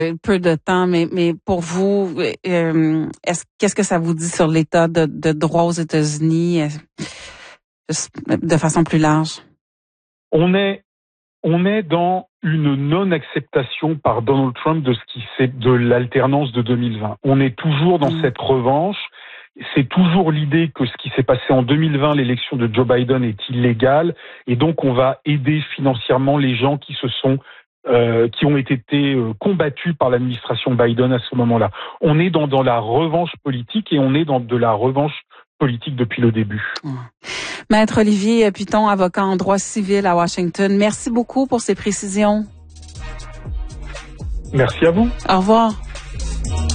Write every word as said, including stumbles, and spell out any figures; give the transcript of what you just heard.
peu de temps, mais, mais pour vous, euh, est-ce, qu'est-ce que ça vous dit sur l'état de, de droit aux États-Unis de façon plus large? On est, on est dans une non-acceptation par Donald Trump de ce qui fait de l'alternance de deux mille vingt. On est toujours dans mmh. cette revanche. C'est toujours l'idée que ce qui s'est passé en deux mille vingt, l'élection de Joe Biden, est illégale, et donc on va aider financièrement les gens qui se sont euh, qui ont été euh, combattus par l'administration Biden à ce moment-là. On est dans, dans la revanche politique, et on est dans de la revanche politique depuis le début. Mmh. Maître Olivier Pitton, avocat en droit civil à Washington, merci beaucoup pour ces précisions. Merci à vous. Au revoir.